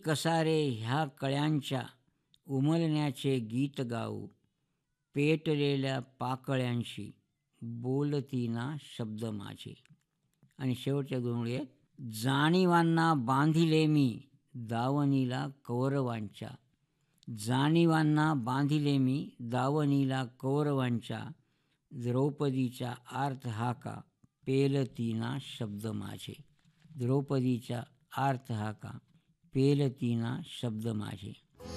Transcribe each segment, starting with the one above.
कसारे ह्या कळ्यांच्या उमलण्याचे गीत गाऊ, पेटलेल्या पाकळ्यांशी बोलतीना शब्द माझे. आणि शेवटच्या दोन ओळी आहेत. जाणीवांना बांधिले मी दावणीला कौरवांच्या, जाणीवांना बांधिले मी दावणीला कौरवांच्या, द्रौपदीच्या आर्त हाका पेलतीना शब्द माझे. द्रौपदीच्या आर्त हाका पेलतीना शब्द माझे.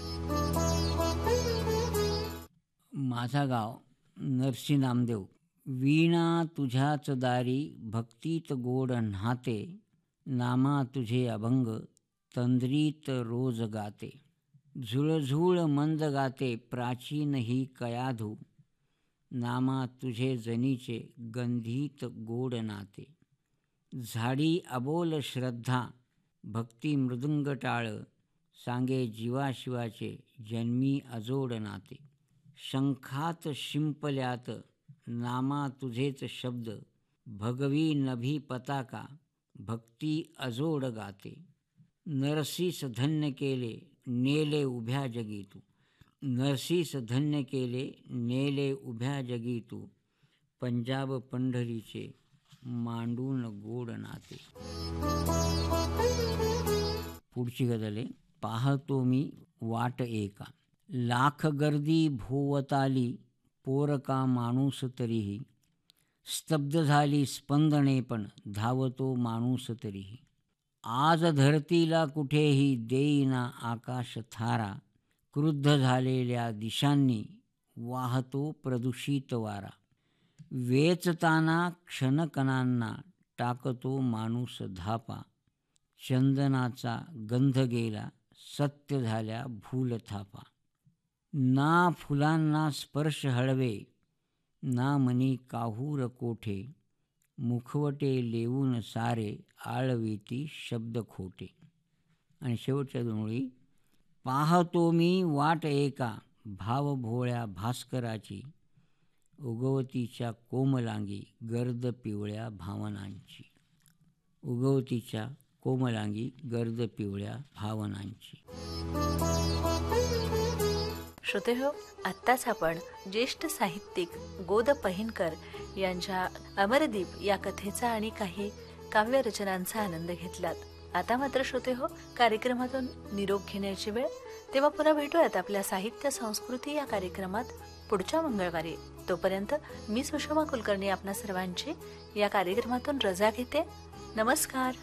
माझा गाव नरसी नामदेव. वीणा तुझ्याच दारी भक्तीत गोड न्हाते, नामा तुझे अभंग तंद्रीत रोज गाते. झुळझुळ मंद गाते प्राचीन ही कयाधू, नामा तुझे जनीचे गंधीत गोड नाते. झाडी अबोल श्रद्धा भक्ती मृदुंग टाळ, सांगे जीवाशिवाचे जन्मी अजोड नाते. शंखात शिंपल्यात नामा तुझेच शब्द, भगवी नभी पताका भक्ती अजोड गाते. नरसीस धन्य केले नेले उभ्या जगी तू, नरसीस धन्य केले नेले उभ्या जगी तू, पंजाब पंढरीचे मांडून गोड नाते. पुढची गझल आहे. पाहतो मी वाट एका. लाख गर्दी भोवताली पोरका माणूस तरीही, स्तब्ध झाली स्पंदने पण धावतो माणूस तरीही. आज धरतीला कुठेही देईना आकाश थारा, क्रुद्ध झालेल्या दिशांनी वाहतो प्रदूषित वारा. वेचताना क्षणकणांना टाकतो माणूस धापा, चंदनाचा गंध गेला सत्य झाल्या भूल थापा. ना फुलांना स्पर्श हळवे ना मनी काहूर कोठे, मुखवटे लेवून सारे आळवीती शब्द खोटे. आणि शेवटच्या दोन ओळी. पाहतो मी वाट एका भाव भोळ्या भास्कराची, उगवतीच्या कोमलांगी गर्द पिवळ्या भावनांची. उगवतीच्या कोमलांगी गर्द पिवळ्या भावनांची. श्रोतेहो, आत्ताच आपण ज्येष्ठ साहित्यिक गोद पहिनकर यांच्या अमरदीप या कथेचा आणि काही काव्यरचनांचा आनंद घेतलात. आता मात्र श्रोतेहो, कार्यक्रमातून निरोप घेण्याची वेळ. तेव्हा पुन्हा भेटूयात आपल्या साहित्य संस्कृती या कार्यक्रमात पुढच्या मंगळवारी. तोपर्यंत मी सुषमा कुलकर्णी आपणा सर्वांची या कार्यक्रमातून रजा घेते. नमस्कार.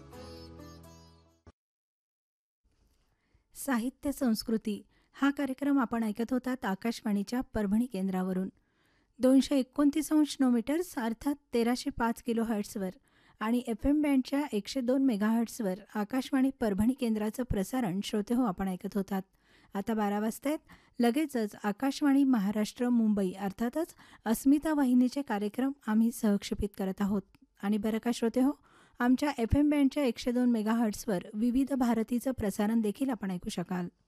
साहित्य संस्कृती हा कार्यक्रम आपण ऐकत होतात आकाशवाणीच्या परभणी केंद्रावरून. 229 नोमीटर्स अर्थात 1305 किलो हर्ट्सवर आणि FM बँडच्या 102 मेगाहर्ट्सवर आकाशवाणी परभणी केंद्राचं प्रसारण श्रोतेहो आपण ऐकत होतात. आता 12 वाजतायत. लगेचच आकाशवाणी महाराष्ट्र मुंबई अर्थातच अस्मिता वाहिनीचे कार्यक्रम आम्ही सहक्षेपित करत आहोत. आणि बरं का श्रोतेहो, आमच्या FM बँडच्या 102 मेगाहर्ट्सवर विविध भारतीचं प्रसारण देखील आपण ऐकू शकाल.